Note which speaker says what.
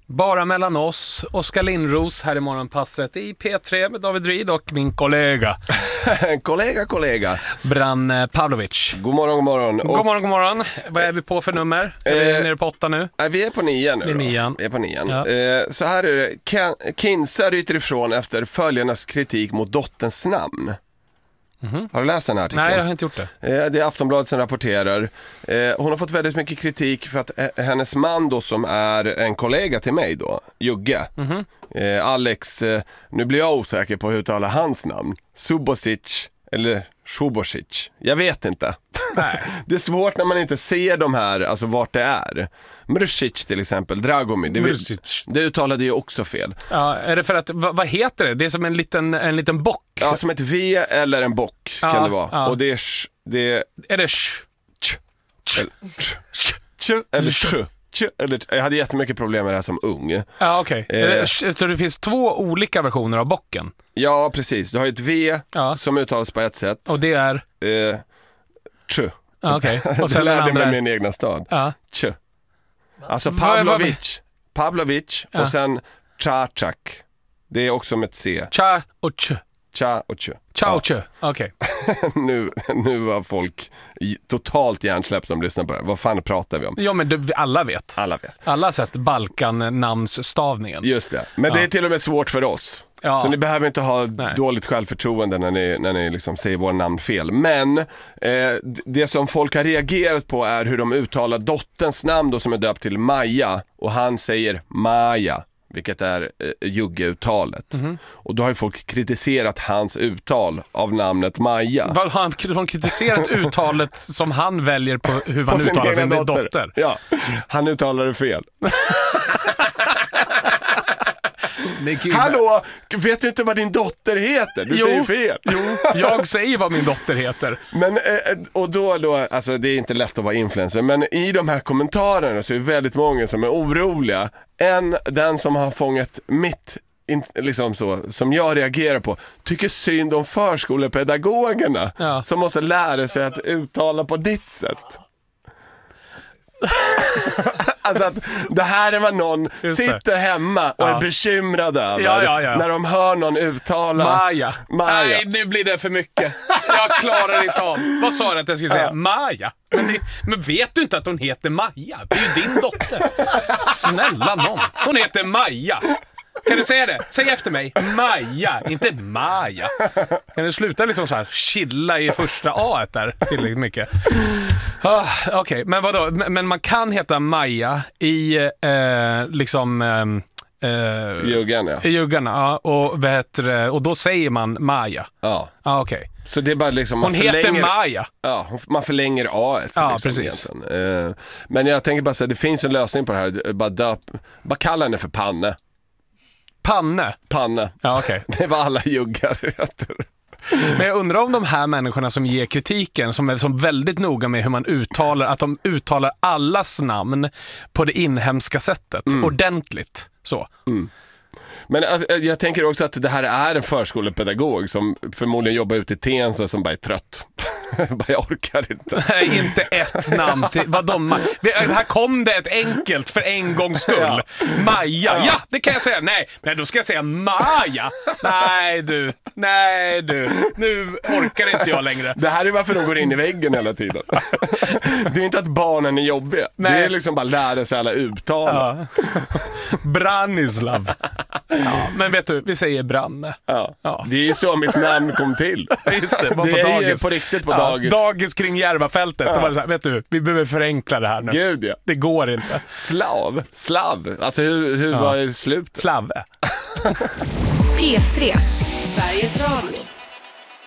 Speaker 1: Bara mellan oss, Oskar Lindros här i morgonpasset i P3 med David Ryd och min kollega.
Speaker 2: kollega.
Speaker 1: Branne Pavlovic.
Speaker 2: God morgon.
Speaker 1: God morgon. Vad är vi på för nummer? Är vi nere på 8 nu?
Speaker 2: Vi är på 9 nu.
Speaker 1: Det är 9.
Speaker 2: Vi är på 9.
Speaker 1: Ja.
Speaker 2: Så här är det. Kinsa ryter ifrån efter följarnas kritik mot dotterns namn. Mm-hmm. Har du läst den här artikeln?
Speaker 1: Nej, jag har inte gjort
Speaker 2: det. Det är Aftonbladet som rapporterar. Hon har fått väldigt mycket kritik för att hennes man då, som är en kollega till mig då, Jugge, Alex, nu blir jag osäker på hur uttala hans namn. Subosic eller Subosic. Jag vet inte. Nej. Det är svårt när man inte ser de här, alltså vart det är. Mrsic till exempel, Dragomir. Det uttalade ju också fel.
Speaker 1: Ja, är det för att, vad heter det? Det är som en liten bock.
Speaker 2: Ja, som ett V eller en bock kan det vara. Ja. Och det är
Speaker 1: är det sh?
Speaker 2: Jag hade jättemycket problem med det här som ung.
Speaker 1: Ja, okej. Så det finns 2 olika versioner av bocken?
Speaker 2: Ja, precis. Du har ett V som uttalas på ett sätt.
Speaker 1: Och det är? Okej. Och sen
Speaker 2: det lärde mig min egna stad. Alltså Pavlovic och sen Čačak. Det är också med ett C.
Speaker 1: Cha och ch. Okej.
Speaker 2: Nu var folk totalt hjärnsläppt som lyssnar på det. Vad fan pratar vi om?
Speaker 1: Ja, men alla vet. Alla har sett Balkan-namnsstavningen.
Speaker 2: Just det. Men det är till och med svårt för oss. Ja. Så ni behöver inte ha dåligt självförtroende när ni liksom säger våra namn fel. Men det som folk har reagerat på är hur de uttalar dotterns namn då, som är döpt till Maja. Och han säger Maja, vilket är Jugge-uttalet. Mm-hmm. Och då har ju folk kritiserat hans uttal av namnet Maja.
Speaker 1: Har han kritiserat uttalet som han väljer på hur han uttalar sin dotter?
Speaker 2: Ja, han uttalar det fel. Hallå, vet du inte vad din dotter heter? Du säger fel.
Speaker 1: Jo, jag säger vad min dotter heter.
Speaker 2: Men, och då, alltså det är inte lätt att vara influencer, men i de här kommentarerna så är det väldigt många som är oroliga. Den som har fångat mitt, liksom så, som jag reagerar på, tycker synd om förskolepedagogerna som måste lära sig att uttala på ditt sätt. Alltså att det här är vad någon sitter hemma och är bekymrad över när de hör någon uttala
Speaker 1: Maja. Nej, nu blir det för mycket. Jag klarar inte av. Vad sa du att jag skulle säga? Maja. Men vet du inte att hon heter Maja? Det är ju din dotter. Snälla någon. Hon heter Maja. Kan du säga det? Säg efter mig. Maja, inte Maja. Kan du sluta liksom så här chilla i första A där tillräckligt mycket? Okej, men vadå? Men man kan heta Maja i Juggarna, och då säger man Maja.
Speaker 2: Ja.
Speaker 1: Okej.
Speaker 2: Så det är bara liksom
Speaker 1: hon heter Maja.
Speaker 2: Ja, man förlänger A-et.
Speaker 1: Ja,
Speaker 2: liksom,
Speaker 1: precis.
Speaker 2: Men jag tänker bara så här, det finns en lösning på det här. Bara kalla henne för Panne. Panne.
Speaker 1: Ja, okej.
Speaker 2: Det var alla juggar heter.
Speaker 1: Men jag undrar om de här människorna som ger kritiken, som är som väldigt noga med hur man uttalar, att de uttalar allas namn på det inhemska sättet, ordentligt. Så.
Speaker 2: Men alltså, jag tänker också att det här är en förskolepedagog som förmodligen jobbar ute i Tensta som bara är trött. Jag orkar inte.
Speaker 1: Nej, inte ett namn till. Här kom det ett enkelt för en gångs skull. Maja. Ja, det kan jag säga. Nej, då ska jag säga Maja. Nej du. Nu orkar inte jag längre.
Speaker 2: Det här är varför de går in i väggen hela tiden. Det är inte att barnen är jobbiga. Nej. Det är liksom bara lära sig alla uttal. Ja.
Speaker 1: Branislav. Ja, men vet du, vi säger Branne.
Speaker 2: Ja. Det är ju så mitt namn kom till.
Speaker 1: Just det,
Speaker 2: det är ju på riktigt på dagis.
Speaker 1: Dagis kring Järvafältet. Det var så här, vet du, vi behöver förenkla det här nu.
Speaker 2: Gud, ja.
Speaker 1: Det går inte.
Speaker 2: Slav. Alltså hur var det slutet?
Speaker 1: Slave.
Speaker 3: P3, Sveriges Radio.